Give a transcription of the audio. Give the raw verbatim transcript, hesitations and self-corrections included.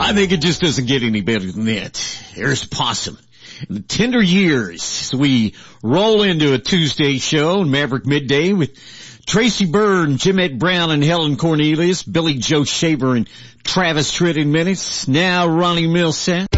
I think it just doesn't get any better than that. Here's Possum. In the tender years, as we roll into a Tuesday show, Maverick Midday with Tracy Byrd, Jimette Brown, and Helen Cornelius, Billy Joe Shaver, and Travis Tritt in minutes. Now Ronnie Millsap.